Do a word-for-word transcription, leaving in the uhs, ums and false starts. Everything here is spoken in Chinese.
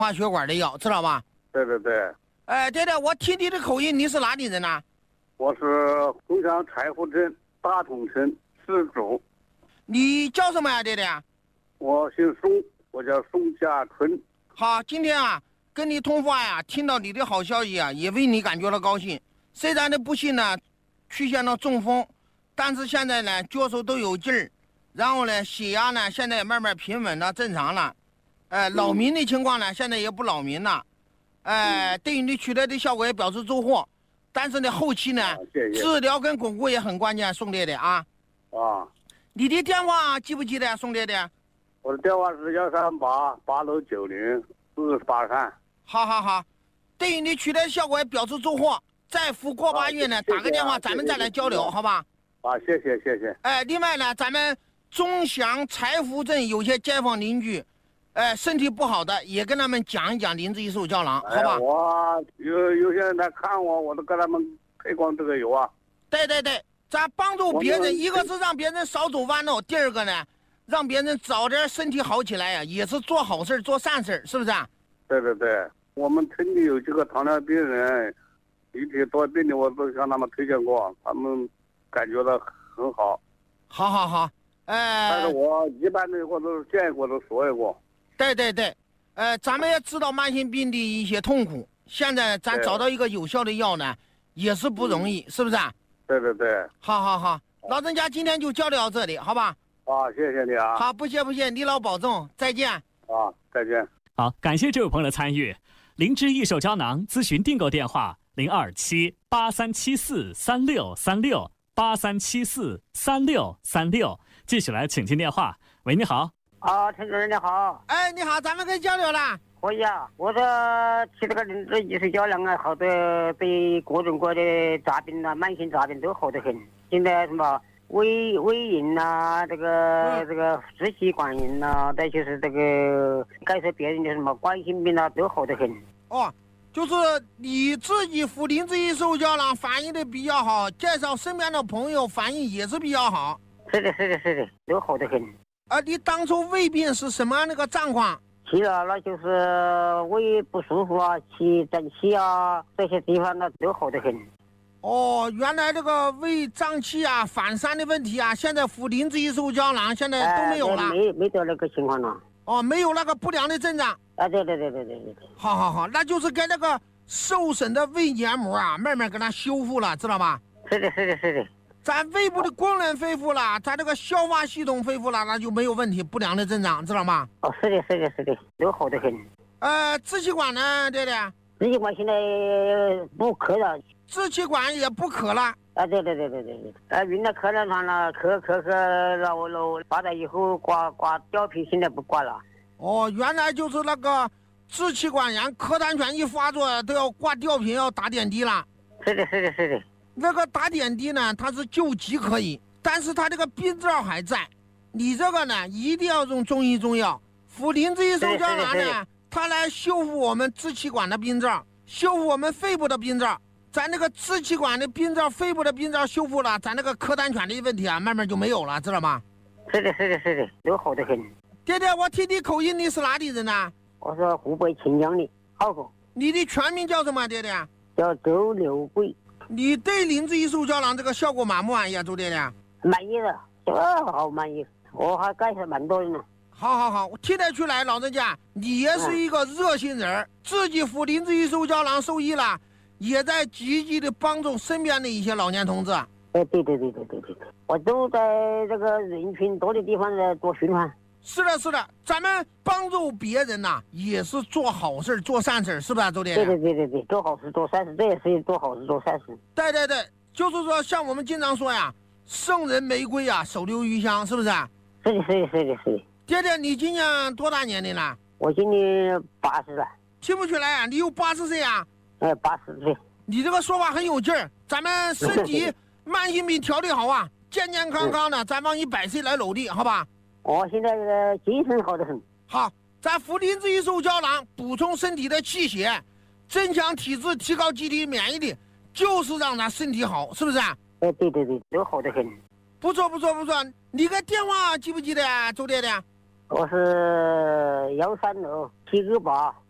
化血管的药，知道吧？ 对对对。 哎，对对，我听你的口音，你是哪里人呢？ 我是松江柴胡镇大同村施主。 你叫什么呀，爹爹？ 我姓宋，我叫宋家春。 好，今天啊跟你通话呀，听到你的好消息啊，也为你感觉到高兴。虽然呢不幸呢出现了中风，但是现在呢脚手都有劲儿，然后呢血压呢现在也慢慢平稳了，正常了。呃，扰民的情况呢现在也不扰民了。呃，对于你取得的效果也表示祝贺，但是呢后期呢、啊、谢谢治疗跟巩固也很关键，宋爹爹啊。 啊。 你的电话记不记得，宋爹爹？ 我的电话是幺三八八六九零四八三。 好好好，对于你取得效果也表示祝贺。再服过八月呢、啊，打个电话，咱们再来交流，好吧？ 啊，谢谢谢谢。 哎，另外呢，咱们钟祥柴胡镇有些街坊邻居，哎，身体不好的，也跟他们讲一讲灵芝益寿胶囊，好吧？ 哎、我有有些人来看我，我都跟他们推广这个油啊。 对对对，咱帮助别人，一个是让别人少走弯路，第二个呢，让别人早点身体好起来呀、啊，也是做好事做善事，是不是啊？ 对对对，我们村里有几个糖尿病人。一些多病的我都向他们推荐过，他们感觉到很好。 好好好，呃， 但是我一般的我都建议过，都说过。 对对对，呃，咱们也知道慢性病的一些痛苦，现在咱找到一个有效的药呢，也是不容易，嗯、是不是啊？ 对对对。 好好好，老人家今天就交流到这里，好吧？ 啊，谢谢你啊。 好，不谢不谢，你老保重，再见。 啊，再见。 好，感谢这位朋友的参与。灵芝益寿胶囊咨询订购电话。零二七八三七四三六三六八三七四三六三六，继续来请进电话。喂，你好。 啊，陈主任你好。 哎，你好，咱们可以交流了。 可以啊，我说吃这个灵芝益寿胶囊啊，好多对各种各的杂病啊、慢性杂病都好得很。现在什么胃胃炎呐，这个、嗯、这个支气管炎呐，再就是这个改善别人的什么冠心病啊，都好得很。 哦。就是你自己服灵芝益寿胶囊反应的比较好，介绍身边的朋友反应也是比较好。 是的，是的，是的，都好得很。 啊，你当初胃病是什么样的个状况？ 去了那就是胃不舒服啊，气胀气啊，这些地方呢都好得很。 哦，原来这个胃胀气啊、反酸的问题啊，现在服灵芝益寿胶囊现在都没有了。 呃、没没得那个情况了。 哦，没有那个不良的症状。 啊，对对对对对对。 好好好，那就是跟那个受损的胃黏膜啊，慢慢给它修复了，知道吧？ 是的，是的，是的。 咱胃部的功能恢复了，咱这个消化系统恢复了，那就没有问题，不良的症状，知道吗？ 哦，是的，是的，是的，都好得很。 呃，支气管呢，对对？ 支气管现在不咳了。 支气管也不咳了。 啊，对对对对对对。呃，原来咳了上了，咳咳咳，然后然后拔了以后挂挂吊瓶，现在不挂了。 哦，原来就是那个支气管炎，咳痰喘一发作都要挂吊瓶，要打点滴了。 是的，是的，是的。 那个打点滴呢，它是救急可以，但是它这个病灶还在。你这个呢，一定要用中医中药，服灵芝益寿胶囊呢，它来修复我们支气管的病灶，修复我们肺部的病灶。咱那个支气管的病灶、肺部的病灶修复了，咱那个咳痰喘的问题啊，慢慢就没有了，知道吗？ 是的，是的，是的，都好得很。 爹爹，我听你口音，你是哪里人呢？ 我是湖北蕲江的浩哥。 你的全名叫什么，爹爹？ 叫周柳贵。 你对灵芝益寿胶囊这个效果满不满意啊，周爹爹？ 满意的，这好满意。我还介绍蛮多人呢。 好好好，我听得出来，老人家你也是一个热心人，嗯、自己服灵芝益寿胶囊受益了，也在积极的帮助身边的一些老年同志。 哎，对对对对对对，我都在这个人群多的地方在做循环。 是的，是的，咱们帮助别人呐、啊，也是做好事、做善事，是不是，周爹？ 对对对对对，做好事、做善事，这也是做好事、做善事。 对对对，就是说，像我们经常说呀，圣人玫瑰啊，手留余香，是不是？ 是的，是的，是的，是的。 爹爹，你今年多大年龄了？ 我今年八十了。 听不出来啊，你有八十岁啊？ 哎，八十岁。 你这个说话很有劲儿，咱们身体慢性病调理好啊，健健康康的，咱往一百岁来努力，好吧？ 我现在这个精神好得很。 好，咱服灵芝益寿胶囊，补充身体的气血，增强体质，提高机体免疫力，就是让咱身体好，是不是？哎， 对对对，都好得很。 不错不错不错，你个电话记不记得啊，周爹爹？ 我是幺三六七个八